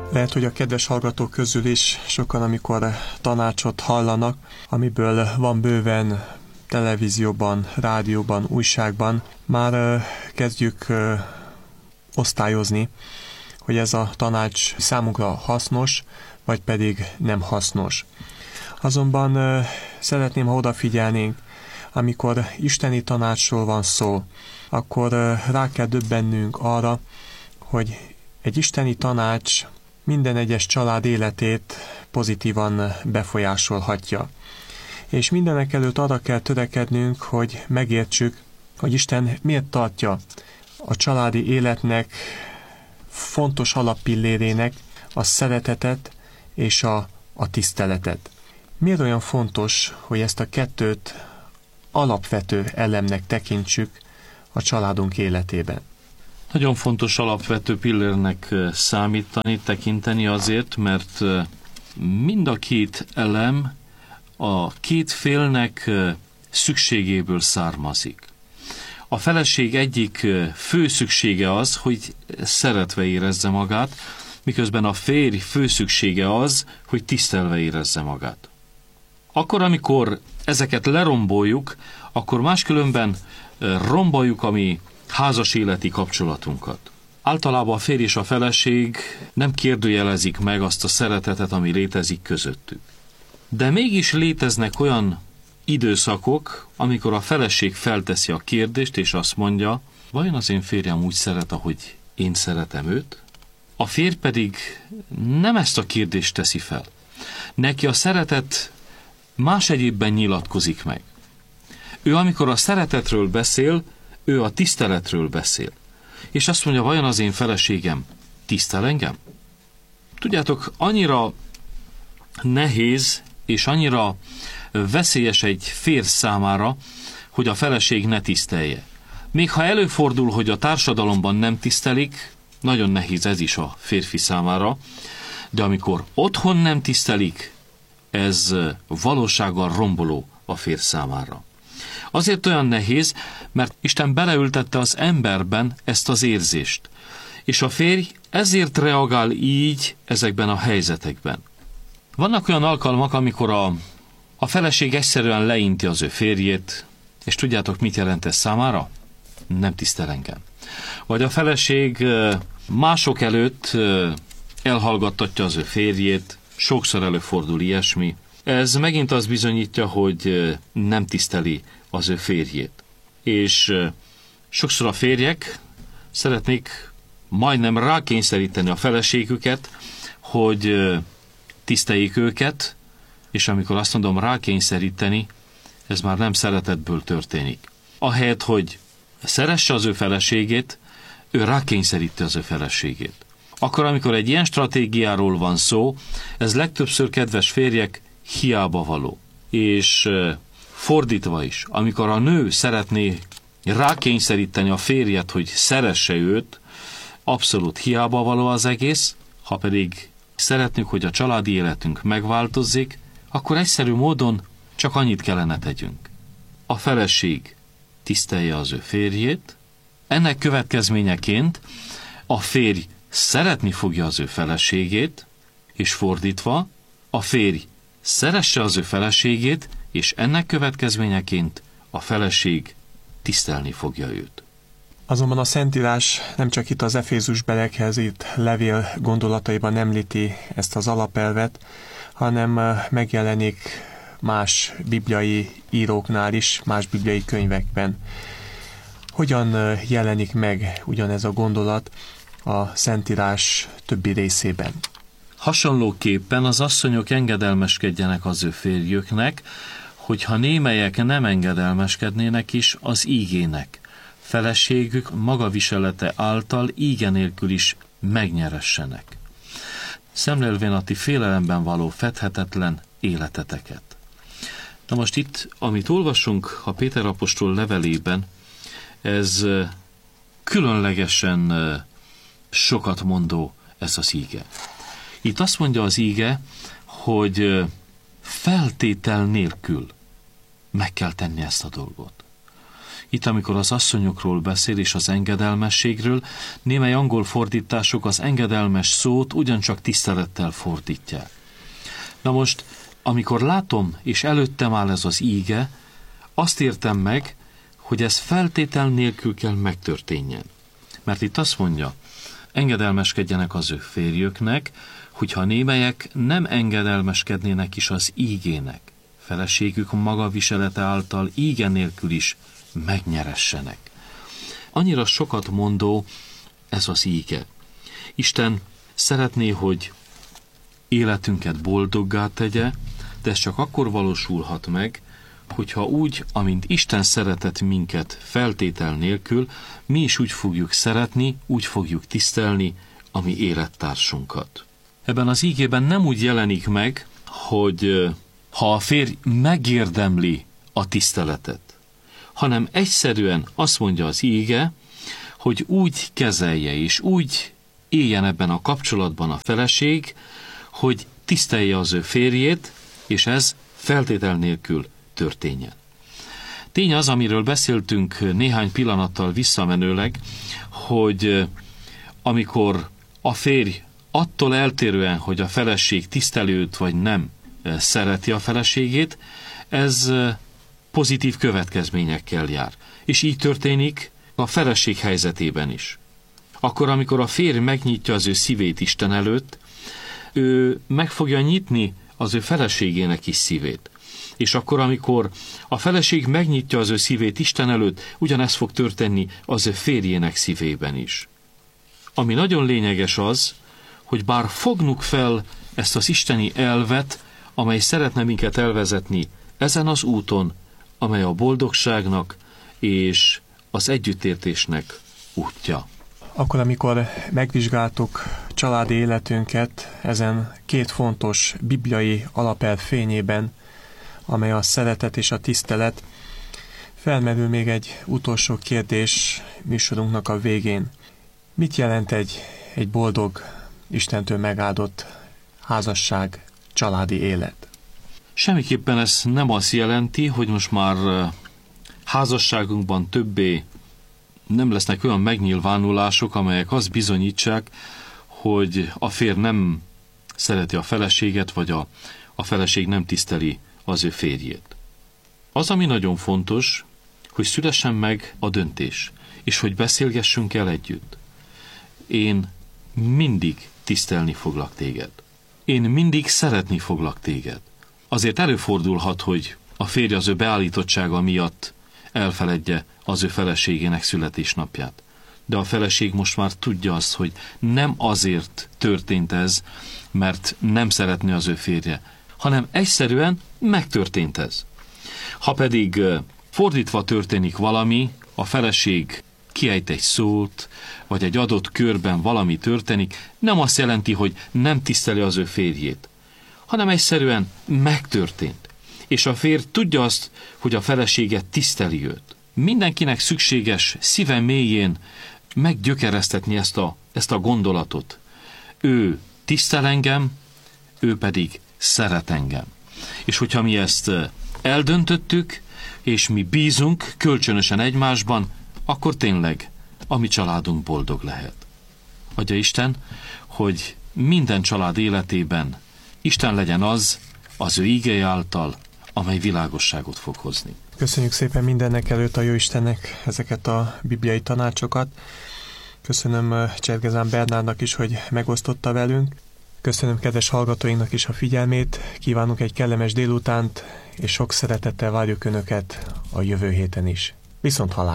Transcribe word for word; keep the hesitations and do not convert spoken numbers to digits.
Lehet, hogy a kedves hallgatók közül is sokan, amikor tanácsot hallanak, amiből van bőven televízióban, rádióban, újságban, már kezdjük osztályozni, hogy ez a tanács számunkra hasznos, vagy pedig nem hasznos. Azonban szeretném, ha odafigyelnénk, amikor isteni tanácsról van szó, akkor rá kell döbbennünk arra, hogy egy isteni tanács minden egyes család életét pozitívan befolyásolhatja. És mindenek előtt arra kell törekednünk, hogy megértsük, hogy Isten miért tartja a családi életnek fontos alappillérének a szeretetet és a, a tiszteletet. Miért olyan fontos, hogy ezt a kettőt alapvető elemnek tekintsük a családunk életében? Nagyon fontos alapvető pillérnek számítani, tekinteni azért, mert mind a két elem a két félnek szükségéből származik. A feleség egyik fő szüksége az, hogy szeretve érezze magát, miközben a férj fő szüksége az, hogy tisztelve érezze magát. Akkor, amikor ezeket leromboljuk, akkor máskülönben romboljuk a mi házas életi kapcsolatunkat. Általában a férj és a feleség nem kérdőjelezik meg azt a szeretetet, ami létezik közöttük. De mégis léteznek olyan időszakok, amikor a feleség felteszi a kérdést, és azt mondja, vajon az én férjem úgy szeret, ahogy én szeretem őt? A férj pedig nem ezt a kérdést teszi fel. Neki a szeretet más egyébben nyilatkozik meg. Ő, amikor a szeretetről beszél, ő a tiszteletről beszél. És azt mondja, vajon az én feleségem tisztel engem? Tudjátok, annyira nehéz és annyira veszélyes egy férj számára, hogy a feleség ne tisztelje. Még ha előfordul, hogy a társadalomban nem tisztelik, nagyon nehéz ez is a férfi számára, de amikor otthon nem tisztelik, ez valósággal romboló a férj számára. Azért olyan nehéz, mert Isten beleültette az emberben ezt az érzést, és a férj ezért reagál így ezekben a helyzetekben. Vannak olyan alkalmak, amikor a, a feleség egyszerűen leinti az ő férjét, és tudjátok, mit jelent ez számára? Nem tisztel engem. Vagy a feleség mások előtt elhallgattatja az ő férjét, sokszor előfordul ilyesmi. Ez megint azt bizonyítja, hogy nem tiszteli az ő férjét. És sokszor a férjek szeretnék majdnem rákényszeríteni a feleségüket, hogy tiszteljék őket, és amikor azt mondom rákényszeríteni, ez már nem szeretetből történik. Ahelyett, hogy szeresse az ő feleségét, ő rákényszeríti az ő feleségét. Akkor, amikor egy ilyen stratégiáról van szó, ez legtöbbször, kedves férjek, hiába való. És fordítva is, amikor a nő szeretné rákényszeríteni a férjet, hogy szeresse őt, abszolút hiába való az egész. Ha pedig szeretnék, hogy a családi életünk megváltozzék, akkor egyszerű módon csak annyit kellene tegyünk. A feleség tisztelje az ő férjét, ennek következményeként a férj szeretni fogja az ő feleségét, és fordítva, a férj szeresse az ő feleségét, és ennek következményeként a feleség tisztelni fogja őt. Azonban a Szentírás nem csak itt az Efézus-belekhez írt levél gondolataiban említi ezt az alapelvet, hanem megjelenik más bibliai íróknál is, más bibliai könyvekben. Hogyan jelenik meg ugyanez a gondolat a Szentírás többi részében? Hasonlóképpen az asszonyok engedelmeskedjenek az ő férjüknek, hogyha némelyek nem engedelmeskednének is az ígének. Feleségük magaviselete által íge nélkül is megnyeressenek. Szemlélvén a ti félelemben való fedhetetlen életeteket. Na most itt, amit olvasunk a Péter apostol levelében, ez különlegesen sokat mondó ez az íge. Itt azt mondja az íge, hogy feltétel nélkül meg kell tenni ezt a dolgot. Itt, amikor az asszonyokról beszél és az engedelmességről, némely angol fordítások az engedelmes szót ugyancsak tisztelettel fordítják. Na most, amikor látom, és előttem áll ez az íge, azt értem meg, hogy ez feltétel nélkül kell megtörténjen. Mert itt azt mondja, engedelmeskedjenek az ő férjüknek, hogyha némelyek nem engedelmeskednének is az ígének, feleségük maga viselete által íge nélkül is megnyeressenek. Annyira sokat mondó ez az íge. Isten szeretné, hogy életünket boldoggá tegye, de ez csak akkor valósulhat meg, hogyha úgy, amint Isten szeretett minket feltétel nélkül, mi is úgy fogjuk szeretni, úgy fogjuk tisztelni a mi élettársunkat. Ebben az ígében nem úgy jelenik meg, hogy ha a férj megérdemli a tiszteletet, hanem egyszerűen azt mondja az íge, hogy úgy kezelje és úgy éljen ebben a kapcsolatban a feleség, hogy tisztelje az ő férjét, és ez feltétel nélkül történjen. Tény az, amiről beszéltünk néhány pillanattal visszamenőleg, hogy amikor a férj attól eltérően, hogy a feleség tisztelőt vagy nem szereti a feleségét, ez pozitív következményekkel jár. És így történik a feleség helyzetében is. Akkor, amikor a férj megnyitja az ő szívét Isten előtt, ő meg fogja nyitni az ő feleségének is szívét. És akkor, amikor a feleség megnyitja az ő szívét Isten előtt, ugyanezt fog történni az ő férjének szívében is. Ami nagyon lényeges az, hogy bár fognuk fel ezt az isteni elvet, amely szeretne minket elvezetni ezen az úton, amely a boldogságnak és az együttértésnek útja. Akkor, amikor megvizsgáltuk családi életünket ezen két fontos bibliai alapelv fényében, amely a szeretet és a tisztelet, felmerül még egy utolsó kérdés műsorunknak a végén. Mit jelent egy, egy boldog, Istentől megáldott házasság, családi élet? Semmiképpen ez nem azt jelenti, hogy most már házasságunkban többé nem lesznek olyan megnyilvánulások, amelyek azt bizonyítsák, hogy a férj nem szereti a feleséget, vagy a, a feleség nem tiszteli az ő férjét. Az, ami nagyon fontos, hogy szülessen meg a döntés, és hogy beszélgessünk el együtt. Én mindig tisztelni foglak téged. Én mindig szeretni foglak téged. Azért előfordulhat, hogy a férj az ő beállítottsága miatt elfeledje az ő feleségének születésnapját. De a feleség most már tudja azt, hogy nem azért történt ez, mert nem szeretné az ő férje, hanem egyszerűen megtörtént ez. Ha pedig fordítva történik valami, a feleség kiejt egy szót, vagy egy adott körben valami történik, nem azt jelenti, hogy nem tiszteli az ő férjét, hanem egyszerűen megtörtént. És a férj tudja azt, hogy a felesége tiszteli őt. Mindenkinek szükséges szíve mélyén meggyökeresztetni ezt a, ezt a gondolatot. Ő tisztel engem, ő pedig szeret engem. És hogyha mi ezt eldöntöttük, és mi bízunk kölcsönösen egymásban, akkor tényleg a mi családunk boldog lehet. Adja Isten, hogy minden család életében Isten legyen az, az ő ígéje által, amely világosságot fog hozni. Köszönjük szépen mindennek előtt a Jóistennek ezeket a bibliai tanácsokat. Köszönöm Csergezán Bernádnak is, hogy megosztotta velünk. Köszönöm kedves hallgatóinknak is a figyelmét. Kívánunk egy kellemes délutánt, és sok szeretettel várjuk Önöket a jövő héten is. Viszont hallásra!